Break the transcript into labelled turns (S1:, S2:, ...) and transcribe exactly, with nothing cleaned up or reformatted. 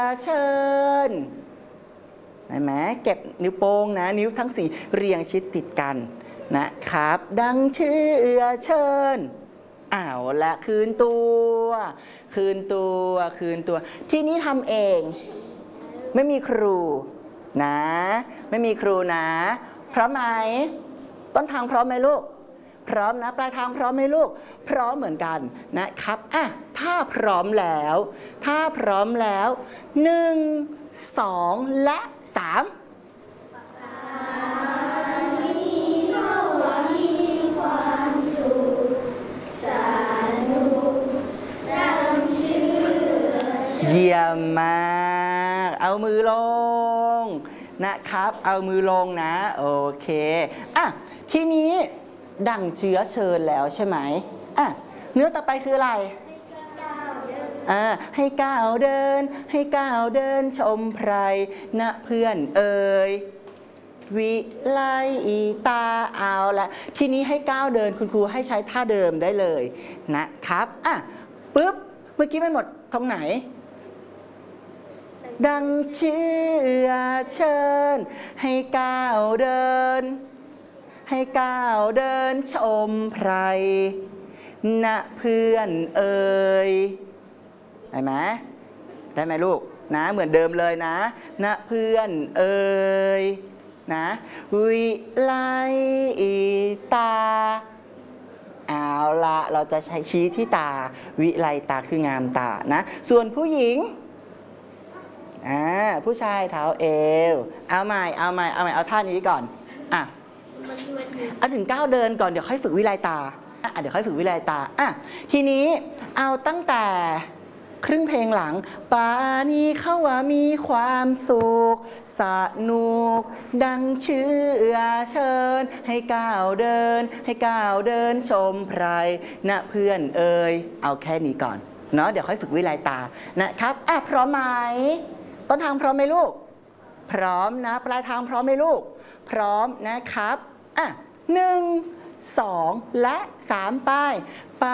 S1: เชิญเห็นไหมเก็บนิ้วโป้งนะนิ้วทั้งสี่เรียงชิดติดกันนะครับดังเชื่อเชิญอ้าวและคืนตัวคืนตัวคืนตัวที่นี้ทำเองไม่มีครูนะไม่มีครูนะพร้อมไหมต้นทางพร้อมไหมลูกพร้อมนะปลายทางพร้อมไหมลูกพร้อมเหมือนกันนะครับอ่ะถ้าพร้อมแล้วถ้าพร้อมแล้วหนึ่งสองและสามเยี่ยมมากเอามือลงนะครับเอามือลงนะโอเคอ่ะทีนี้ดังเชื้อเชิญแล้วใช่ไหมอ่ะเนื้อต่อไปคืออะไรอ่าให้ก้าวเดินให้ก้าวเดินชมไพรนะเพื่อนเอ่ยวิไลตาเอาละทีนี้ให้ก้าวเดินคุณครูให้ใช้ท่าเดิมได้เลยนะครับอ่ะปุ๊บเมื่อกี้มันหมดตรงไหนดังเชื่อเชิญให้ก้าวเดินให้ก้าวเดินชมไพรนะเพื่อนเอ่ยได้ไหมได้ไหมลูกนะเหมือนเดิมเลยนะนะเพื่อนเอ่ยนะวิไลตาเอาละเราจะใช้ชี้ที่ตาวิไลตาคืองามตานะส่วนผู้หญิงอ่าผู้ชายเท้าเอวเอาใหม่เอาใหม่เอาใหม่เอาท่านี้ก่อนอ่ะเอาถึงก้าวเดินก่อนเดี๋ยวค่อยฝึกวิไลตาอ่ะเดี๋ยวค่อยฝึกวิไลตาอ่ะทีนี้เอาตั้งแต่ครึ่งเพลงหลังปานี้เขาว่ามีความสุขสนุกดังเชื่อเชิญให้ก้าวเดินให้ก้าวเดินชมไพรนะเพื่อนเอ่ยเอาแค่นี้ก่อนเนาะเดี๋ยวค่อยฝึกวิไลตานะครับอ่ะพร้อมไหมต้นทางพร้อมไหมลูกพร้อมนะปลายทางพร้อมไหมลูกพร้อมนะครับอ่ะหนึ่งสองและสามป้าย